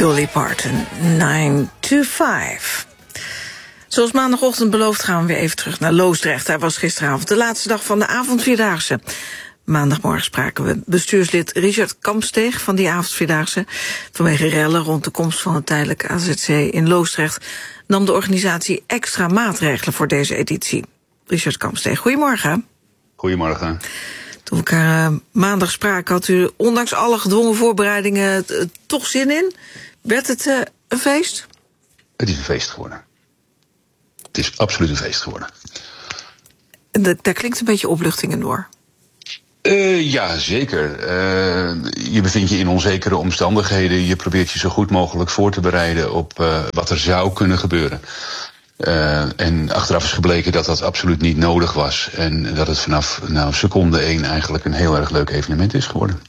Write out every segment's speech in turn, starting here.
Dolly Parton, 9 to 5. Zoals maandagochtend beloofd gaan we weer even terug naar Loosdrecht. Daar was gisteravond de laatste dag van de avondvierdaagse. Maandagmorgen spraken we bestuurslid Richard Kampsteeg van die avondvierdaagse. Vanwege rellen rond de komst van het tijdelijke AZC in Loosdrecht nam de organisatie extra maatregelen voor deze editie. Richard Kampsteeg, goedemorgen. Goedemorgen. Toen we elkaar maandag spraken had u ondanks alle gedwongen voorbereidingen toch zin in. Werd het een feest? Het is een feest geworden. Het is absoluut een feest geworden. Daar klinkt een beetje opluchting in door. Ja, zeker. Je bevindt je in onzekere omstandigheden. Je probeert je zo goed mogelijk voor te bereiden op wat er zou kunnen gebeuren. En achteraf is gebleken dat dat absoluut niet nodig was. En dat het vanaf seconde 1 eigenlijk een heel erg leuk evenement is geworden.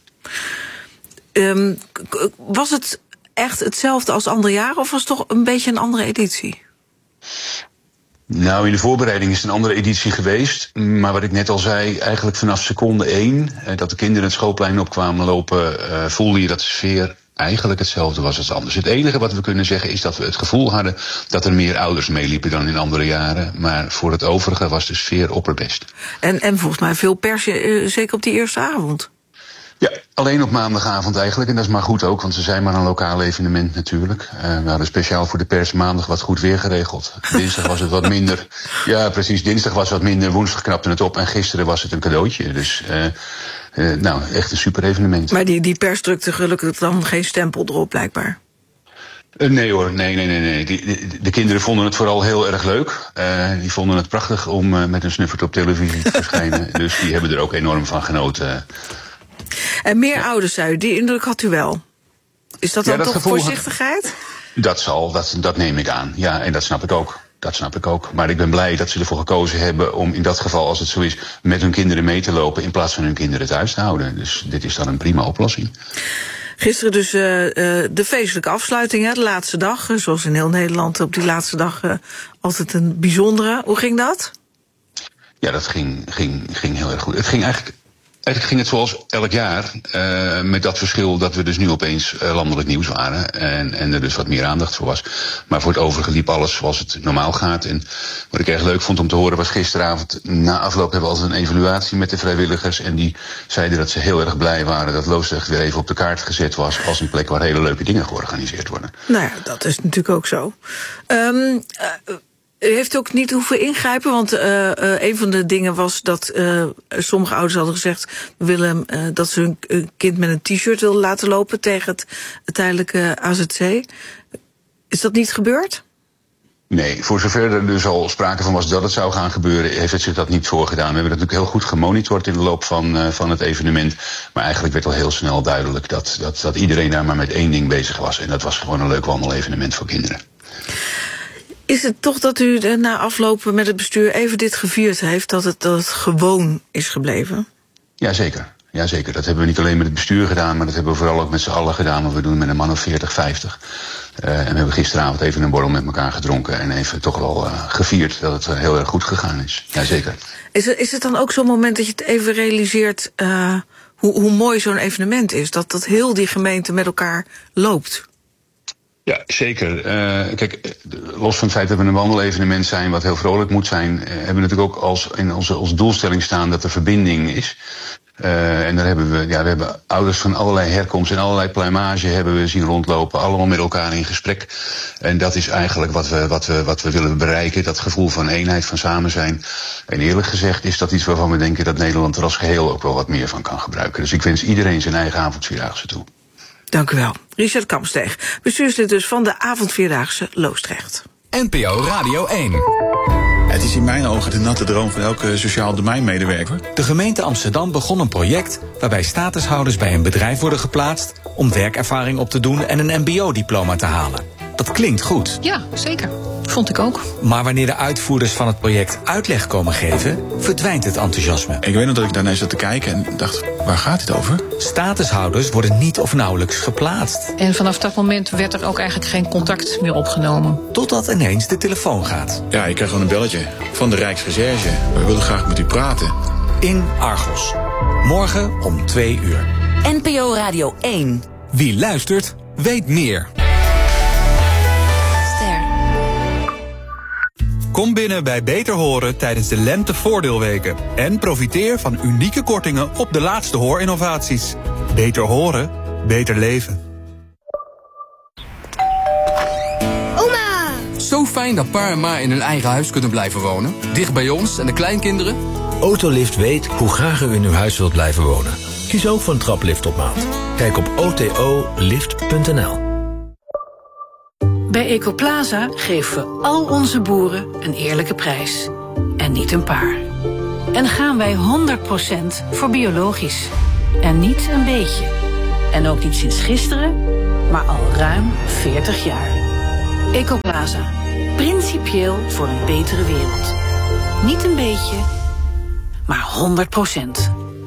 Was het echt hetzelfde als andere jaren of was het toch een beetje een andere editie? Nou, in de voorbereiding is het een andere editie geweest. Maar wat ik net al zei, eigenlijk vanaf seconde 1... dat de kinderen het schoolplein opkwamen lopen, voelde je dat de sfeer eigenlijk hetzelfde was als anders. Het enige wat we kunnen zeggen is dat we het gevoel hadden dat er meer ouders meeliepen dan in andere jaren. Maar voor het overige was de sfeer opperbest. En volgens mij veel pers, zeker op die eerste avond. Ja, alleen op maandagavond eigenlijk. En dat is maar goed ook, want ze zijn maar een lokaal evenement natuurlijk. We hadden speciaal voor de pers maandag wat goed weer geregeld. Dinsdag was het wat minder. Ja, precies. Dinsdag was wat minder. Woensdag knapte het op. En gisteren was het een cadeautje. Dus echt een super evenement. Maar die pers drukte gelukkig dan geen stempel erop, blijkbaar. Nee hoor, nee. De kinderen vonden het vooral heel erg leuk. Die vonden het prachtig om met een snuffert op televisie te verschijnen. Dus die hebben er ook enorm van genoten. En meer ouders, zei u, die indruk had u wel. Is dat dan dat toch voorzichtigheid? Dat neem ik aan. Ja, en dat snap ik ook. Maar ik ben blij dat ze ervoor gekozen hebben om in dat geval, als het zo is, met hun kinderen mee te lopen in plaats van hun kinderen thuis te houden. Dus dit is dan een prima oplossing. Gisteren dus de feestelijke afsluiting, hè, de laatste dag. Zoals in heel Nederland op die laatste dag altijd een bijzondere. Hoe ging dat? Ja, dat ging heel erg goed. Het ging eigenlijk ging het zoals elk jaar, met dat verschil dat we dus nu opeens landelijk nieuws waren en er dus wat meer aandacht voor was. Maar voor het overige liep alles zoals het normaal gaat. En wat ik erg leuk vond om te horen was gisteravond, na afloop hebben we altijd een evaluatie met de vrijwilligers en die zeiden dat ze heel erg blij waren dat Loosdrecht weer even op de kaart gezet was als een plek waar hele leuke dingen georganiseerd worden. Nou ja, dat is natuurlijk ook zo. U heeft ook niet hoeven ingrijpen, want een van de dingen was dat sommige ouders hadden gezegd, we willen dat ze hun kind met een t-shirt willen laten lopen tegen het tijdelijke AZC. Is dat niet gebeurd? Nee, voor zover er dus al sprake van was dat het zou gaan gebeuren, heeft het zich dat niet voorgedaan. We hebben het natuurlijk heel goed gemonitord in de loop van het evenement. Maar eigenlijk werd al heel snel duidelijk dat iedereen daar maar met één ding bezig was. En dat was gewoon een leuk wandelevenement voor kinderen. Is het toch dat u na afloop met het bestuur even dit gevierd heeft, dat het gewoon is gebleven? Jazeker. Dat hebben we niet alleen met het bestuur gedaan, maar dat hebben we vooral ook met z'n allen gedaan. Want we doen met een man of 40, 50. En we hebben gisteravond even een borrel met elkaar gedronken en even toch wel gevierd dat het heel erg goed gegaan is. Jazeker. Is het dan ook zo'n moment dat je het even realiseert hoe mooi zo'n evenement is? Dat heel die gemeente met elkaar loopt? Ja, zeker. Kijk, los van het feit dat we een wandelevenement zijn wat heel vrolijk moet zijn, hebben we natuurlijk ook in onze doelstelling staan dat er verbinding is. En daar hebben we hebben ouders van allerlei herkomst en allerlei pluimage hebben we zien rondlopen, allemaal met elkaar in gesprek. En dat is eigenlijk wat we willen bereiken, dat gevoel van eenheid, van samen zijn. En eerlijk gezegd is dat iets waarvan we denken dat Nederland er als geheel ook wel wat meer van kan gebruiken. Dus ik wens iedereen zijn eigen avondvierdaagse toe. Dank u wel. Richard Kampsteeg, bestuurslid dus van de avondvierdaagse Loosdrecht. NPO Radio 1. Het is in mijn ogen de natte droom van elke sociaal domeinmedewerker. De gemeente Amsterdam begon een project waarbij statushouders bij een bedrijf worden geplaatst om werkervaring op te doen en een mbo-diploma te halen. Dat klinkt goed. Ja, zeker. Vond ik ook. Maar wanneer de uitvoerders van het project uitleg komen geven, verdwijnt het enthousiasme. Ik weet nog dat ik daarna zat te kijken en dacht, waar gaat dit over? Statushouders worden niet of nauwelijks geplaatst. En vanaf dat moment werd er ook eigenlijk geen contact meer opgenomen. Totdat ineens de telefoon gaat. Ja, ik krijg gewoon een belletje van de Rijksrecherche. We willen graag met u praten. In Argos. Morgen om 2 uur. NPO Radio 1. Wie luistert, weet meer. Kom binnen bij Beter Horen tijdens de lentevoordeelweken. En profiteer van unieke kortingen op de laatste hoorinnovaties. Beter horen, beter leven. Oma! Zo fijn dat pa en ma in hun eigen huis kunnen blijven wonen. Dicht bij ons en de kleinkinderen. Autolift weet hoe graag u in uw huis wilt blijven wonen. Kies ook voor een traplift op maat. Kijk op otolift.nl. Bij Ecoplaza geven we al onze boeren een eerlijke prijs. En niet een paar. En gaan wij 100% voor biologisch. En niet een beetje. En ook niet sinds gisteren, maar al ruim 40 jaar. Ecoplaza. Principieel voor een betere wereld. Niet een beetje, maar 100%.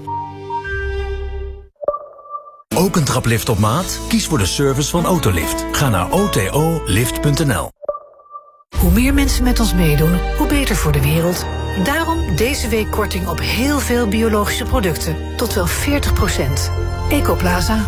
Ook een traplift op maat? Kies voor de service van Autolift. Ga naar otolift.nl. Hoe meer mensen met ons meedoen, hoe beter voor de wereld. Daarom deze week korting op heel veel biologische producten. Tot wel 40%. Ecoplaza.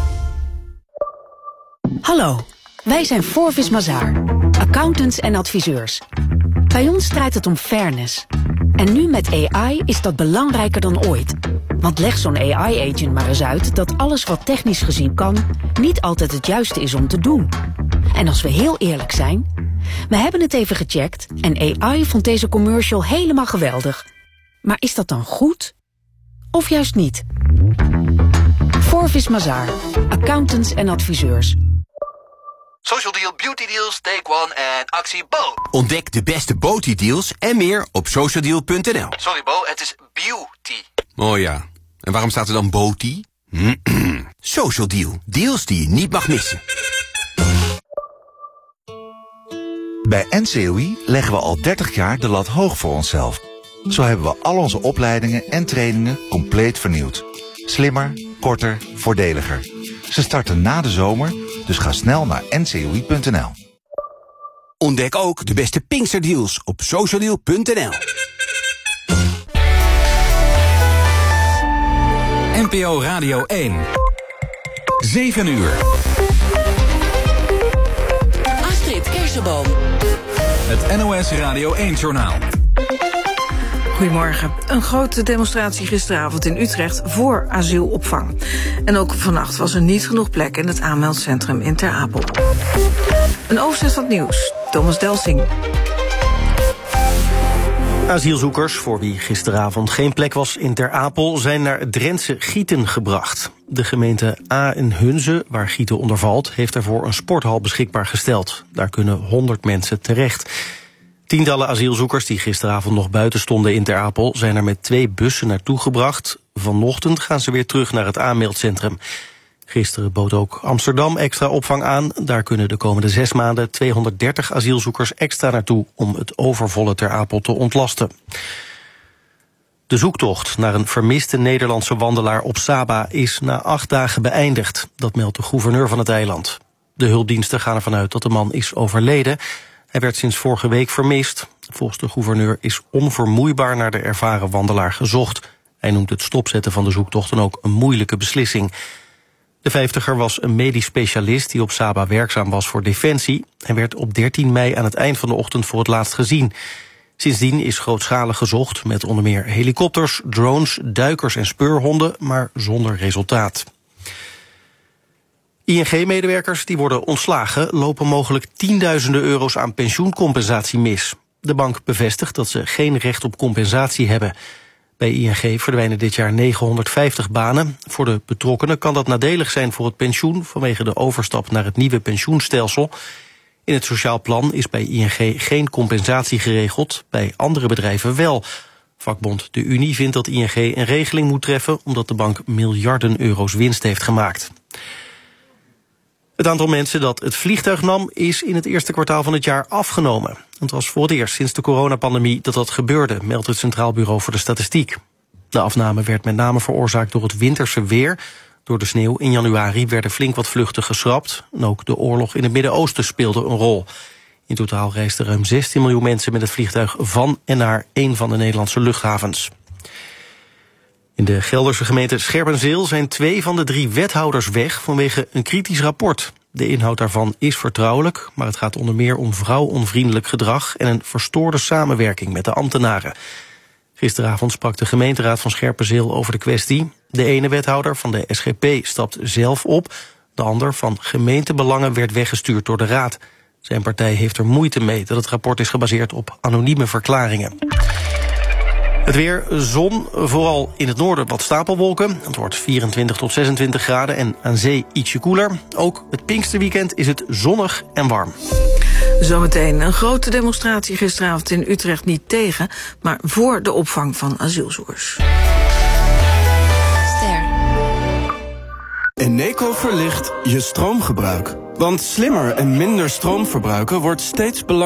Hallo, wij zijn Forvis Mazars, accountants en adviseurs. Bij ons draait het om fairness. En nu met AI is dat belangrijker dan ooit. Want leg zo'n AI-agent maar eens uit dat alles wat technisch gezien kan, niet altijd het juiste is om te doen. En als we heel eerlijk zijn, we hebben het even gecheckt en AI vond deze commercial helemaal geweldig. Maar is dat dan goed? Of juist niet? Forvis Mazars, accountants en adviseurs. Social Deal, Beauty Deals, Take One en actie Bo. Ontdek de beste Beauty deals en meer op socialdeal.nl. Sorry Bo, het is beauty. Oh ja, en waarom staat er dan Beauty? Social Deal, deals die je niet mag missen. Bij NCOI leggen we al 30 jaar de lat hoog voor onszelf. Zo hebben we al onze opleidingen en trainingen compleet vernieuwd. Slimmer, korter, voordeliger. Ze starten na de zomer, dus ga snel naar ncoi.nl. Ontdek ook de beste Pinksterdeals op socialdeal.nl. NPO Radio 1. 7 uur. Astrid Kersenboom. Het NOS Radio 1-journaal. Goedemorgen. Een grote demonstratie gisteravond in Utrecht voor asielopvang. En ook vannacht was er niet genoeg plek in het aanmeldcentrum in Ter Apel. Een overzicht van het nieuws. Thomas Delsing. Asielzoekers, voor wie gisteravond geen plek was in Ter Apel, zijn naar het Drentse Gieten gebracht. De gemeente A en Hunze, waar Gieten onder valt, heeft daarvoor een sporthal beschikbaar gesteld. Daar kunnen 100 mensen terecht. Tientallen asielzoekers die gisteravond nog buiten stonden in Ter Apel zijn er met 2 bussen naartoe gebracht. Vanochtend gaan ze weer terug naar het aanmeldcentrum. Gisteren bood ook Amsterdam extra opvang aan. Daar kunnen de komende 6 maanden 230 asielzoekers extra naartoe om het overvolle Ter Apel te ontlasten. De zoektocht naar een vermiste Nederlandse wandelaar op Saba is na 8 dagen beëindigd. Dat meldt de gouverneur van het eiland. De hulpdiensten gaan ervan uit dat de man is overleden. Hij werd sinds vorige week vermist. Volgens de gouverneur is onvermoeibaar naar de ervaren wandelaar gezocht. Hij noemt het stopzetten van de zoektocht dan ook een moeilijke beslissing. De 50er was een medisch specialist die op Saba werkzaam was voor Defensie. Hij werd op 13 mei aan het eind van de ochtend voor het laatst gezien. Sindsdien is grootschalig gezocht met onder meer helikopters, drones, duikers en speurhonden, maar zonder resultaat. ING-medewerkers die worden ontslagen lopen mogelijk tienduizenden euro's aan pensioencompensatie mis. De bank bevestigt dat ze geen recht op compensatie hebben. Bij ING verdwijnen dit jaar 950 banen. Voor de betrokkenen kan dat nadelig zijn voor het pensioen vanwege de overstap naar het nieuwe pensioenstelsel. In het sociaal plan is bij ING geen compensatie geregeld, bij andere bedrijven wel. Vakbond De Unie vindt dat ING een regeling moet treffen omdat de bank miljarden euro's winst heeft gemaakt. Het aantal mensen dat het vliegtuig nam is in het eerste kwartaal van het jaar afgenomen. Het was voor het eerst sinds de coronapandemie dat gebeurde, meldt het Centraal Bureau voor de Statistiek. De afname werd met name veroorzaakt door het winterse weer. Door de sneeuw in januari werden flink wat vluchten geschrapt. En ook de oorlog in het Midden-Oosten speelde een rol. In totaal reisden ruim 16 miljoen mensen met het vliegtuig van en naar 1 van de Nederlandse luchthavens. In de Gelderse gemeente Scherpenzeel zijn 2 van de 3 wethouders weg vanwege een kritisch rapport. De inhoud daarvan is vertrouwelijk, maar het gaat onder meer om vrouwonvriendelijk gedrag en een verstoorde samenwerking met de ambtenaren. Gisteravond sprak de gemeenteraad van Scherpenzeel over de kwestie. De ene wethouder van de SGP stapt zelf op. De ander van gemeentebelangen werd weggestuurd door de raad. Zijn partij heeft er moeite mee dat het rapport is gebaseerd op anonieme verklaringen. Het weer, zon, vooral in het noorden wat stapelwolken. Het wordt 24 tot 26 graden en aan zee ietsje koeler. Ook het Pinksterweekend is het zonnig en warm. Zometeen een grote demonstratie gisteravond in Utrecht niet tegen, maar voor de opvang van asielzoekers. Eneco verlicht je stroomgebruik. Want slimmer en minder stroom verbruiken wordt steeds belangrijker.